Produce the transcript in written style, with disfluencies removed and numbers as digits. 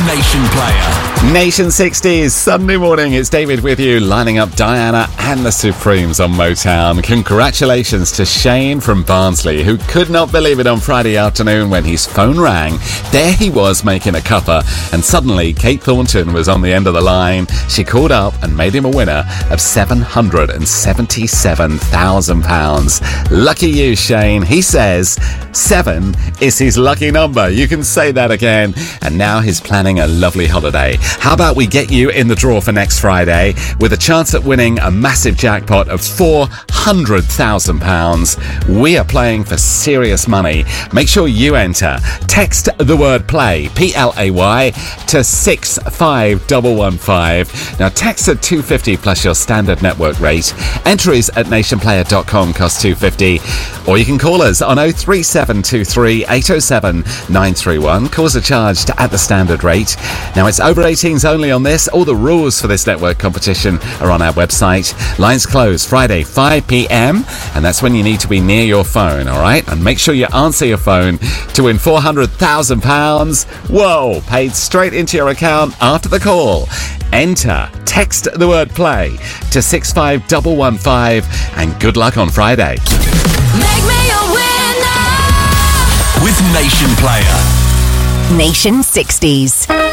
Nation Player. Nation 60s, Sunday morning. It's David with you, lining up Diana and the Supremes on Motown. Congratulations to Shane from Barnsley, who could not believe it on Friday afternoon when his phone rang. There he was making a cuppa, and suddenly Kate Thornton was on the end of the line. She called up and made him a winner of £777,000. Lucky you, Shane. He says 7 is his lucky number. You can say that again. And now he's planning a lovely holiday. How about we get you in the draw for next Friday with a chance at winning a massive jackpot of £400,000. We are playing for serious money. Make sure you enter. Text the word play, PLAY, to 65115. Now text at 250 plus your standard network rate. Entries at nationplayer.com cost £2.50. Or you can call us on 03723 807 931. Calls are charged at the standard rate. Now it's over 18s only on this. All the rules for this network competition are on our website. Lines close Friday 5 p.m. and that's when you need to be near your phone, all right? And make sure you answer your phone to win £400,000. Whoa, paid straight into your account after the call. Enter. Text the word play to 65115 and good luck on Friday. Make me a winner With Nation Player. Nation 60s.